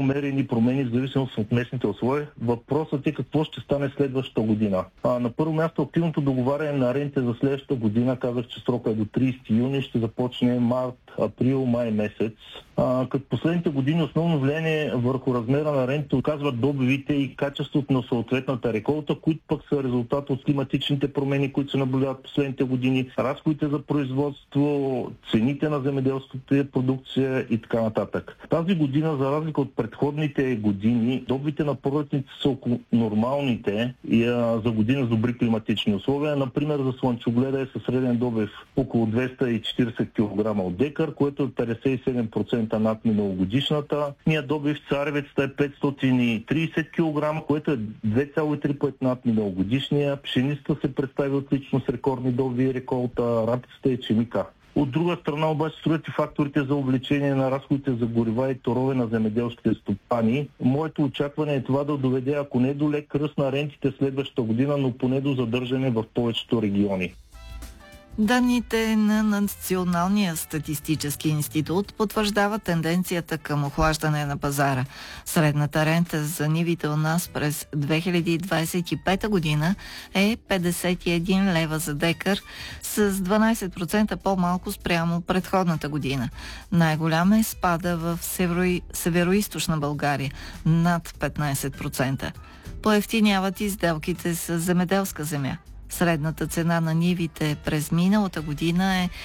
по-умерени промени в зависимост от местните условия. Въпросът е какво ще стане следващата година. На първо място активното договаряне на рентите за следващата година, казах, че срока е до 30 юни, ще започне март, април, май месец. Като последните години основно влияние върху размера на рентите оказват добивите и качеството на съответната реколта, които пък са резултат от климатичните промени, които се наблюдават последните години, разходите за производство, цените на земеделската продукция и така нататък. Тази година, за разлика от предходните години, добивите на пролетните са около нормалните и за година с добри климатични условия. Например, за слънчогледа е със среден добив около 240 кг от декар, което е 57% над миналогодишната. Ния добив в царевицата е 530 кг, което е 2,3 пъти над миналогодишния. Пшеницата се представи отлично с рекордни добиви, реколта, рапицата и чемика. От друга страна обаче строят и факторите за увеличение на разходите за горива и торове на земеделските стопани. Моето очакване е това да доведе, ако не до лек ръст на рентите следващата година, но поне до задържане в повечето региони. Данните на Националния статистически институт потвърждават тенденцията към охлаждане на пазара. Средната рента за нивите у нас през 2025 година е 51 лева за декар, с 12% по-малко спрямо предходната година. Най-голям е спада в североизточна България – над 15%. Поевтиняват и сделките с земеделска земя. Средната цена на нивите през миналата година е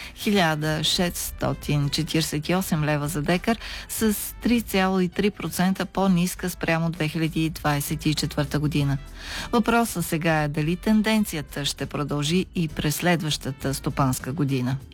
1648 лева за декар, с 3,3% по-ниска спрямо 2024 година. Въпросът сега е дали тенденцията ще продължи и през следващата стопанска година.